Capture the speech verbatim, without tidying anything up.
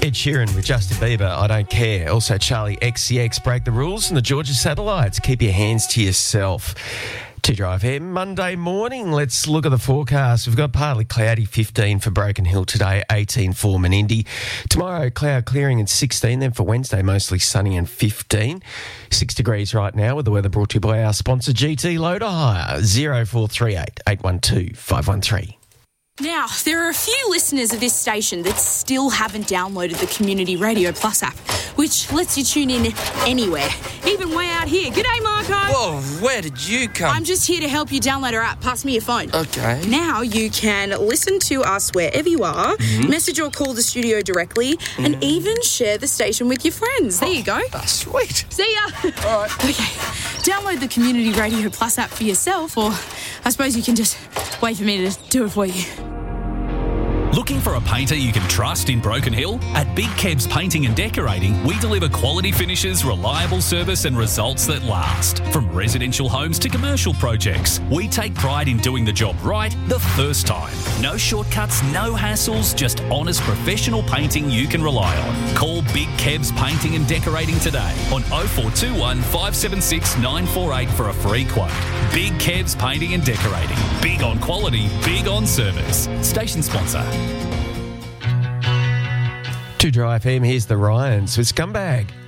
Ed Sheeran with Justin Bieber, I Don't Care. Also Charlie X C X, Break the Rules, and the Georgia Satellites, Keep Your Hands to Yourself. To Drive here, Monday morning. Let's look at the forecast. We've got partly cloudy, fifteen for Broken Hill today, eighteen for Menindee. Tomorrow, cloud clearing and sixteen. Then for Wednesday, mostly sunny and fifteen. Six degrees right now with the weather brought to you by our sponsor, G T Loader Hire, zero four three eight, eight one two, five one three. Now, there are a few listeners of this station that still haven't downloaded the Community Radio Plus app, which lets you tune in anywhere, even way out here. G'day, Marco. Whoa, where did you come? I'm just here to help you download our app. Pass me your phone. Okay. Now you can listen to us wherever you are, mm-hmm. message or call the studio directly, mm. and even share the station with your friends. There oh, you go. That's sweet. See ya. All right. Okay. Download the Community Radio Plus app for yourself, or I suppose you can just wait for me to do it for you. Looking for a painter you can trust in Broken Hill? At Big Kebs Painting and Decorating, we deliver quality finishes, reliable service and results that last. From residential homes to commercial projects, we take pride in doing the job right the first time. No shortcuts, no hassles, just honest professional painting you can rely on. Call Big Kebs Painting and Decorating today on oh four two one, five seven six, nine four eight for a free quote. Big Kebs Painting and Decorating. Big on quality, big on service. Station sponsor. To Drive Him, here's the Ryans with Scumbag.